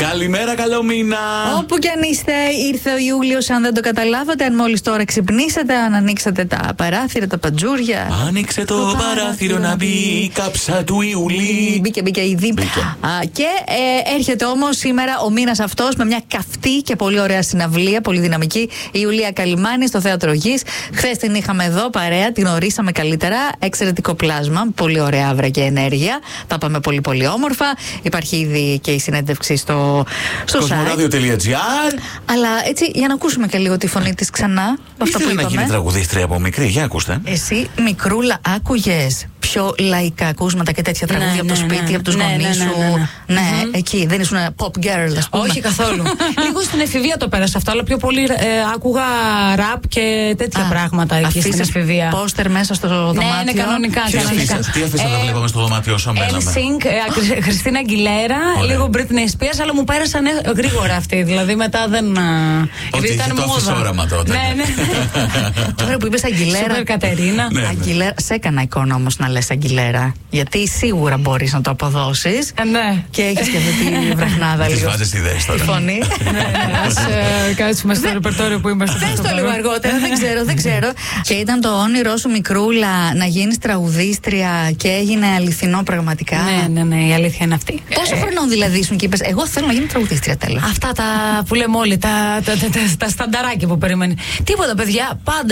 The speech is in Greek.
Καλημέρα, καλό μήνα. Όπου κι αν είστε, ήρθε ο Ιούλιος. Αν δεν το καταλάβατε, αν μόλις τώρα ξυπνήσατε, αν ανοίξατε τα παράθυρα, τα παντζούρια. Άνοιξε το παράθυρο να μπει η κάψα του Ιουλί. Μπήκε ήδη. Και έρχεται όμως σήμερα ο μήνας αυτός με μια καυτή και πολύ ωραία συναυλία, πολύ δυναμική. Η Ιουλία Καλιμάνη στο Θέατρο Γης. Χθες την είχαμε εδώ παρέα, την ορίσαμε καλύτερα. Εξαιρετικό πλάσμα, πολύ ωραία άβρα και ενέργεια. Τα πάμε πολύ πολύ όμορφα. Υπάρχει ήδη και η συνέντευξη στο Κοσμοράδιο.gr. Αλλά έτσι, για να ακούσουμε και λίγο τη φωνή της ξανά. Ήθελε να γίνει τραγουδίστρια από μικρή, για ακούστε. Εσύ, μικρούλα, άκουγες πιο λαϊκά ακούσματα και τέτοια τραγούδια από το σπίτι, από τους γονείς σου? Ναι, εκεί. Δεν ήσουν pop girl, ας πούμε? Όχι καθόλου. Λίγο στην εφηβεία το πέρασα αυτό, αλλά πιο πολύ άκουγα ραπ και τέτοια πράγματα εκεί στην εφηβεία. Πόστερ μέσα στο δωμάτιο? Ναι, κανονικά. Τι αφήσα να βλέπαμε στο δωμάτιο όσο μπαίναμε? NSYNC, Χριστίνα Αγγιλέρα, λίγο Britney Spears, αλλά μου πέρασαν γρήγορα αυτοί. Δηλαδή μετά δεν. Ότι ήταν το άφησε όραμα τότε. Ναι. Τώρα που είπες Αγγιλέρα. Σούπερ Κατερίνα. Αγγιλέρα, σε έκανα εικόνα όμως να λες Αγγιλέρα. Γιατί σίγουρα μπορείς να το αποδώσεις. Ναι. Και έχεις και αυτή τη βραχνάδα λίγο. Τις βάζεις ιδέες τώρα. Τη φωνή. Ας κάτσουμε στο ρεπερτόριο που είμαστε. Δες το λίγο αργότερα, δεν ξέρω. Και ήταν το όνειρό σου, μικρούλα, να γίνεις τραγουδίστρια και έγινε αληθινό πραγματικά? Ναι, η αλήθεια είναι αυτή. Πόσο χρονών δηλαδή ήσουν και είπες, εγώ θέλω να γίνω τραγουδίστρια, τέλος? Αυτά τα που λέμε όλοι, τα στανταράκια που περιμένει. Τίποτα, παιδιά, πάντα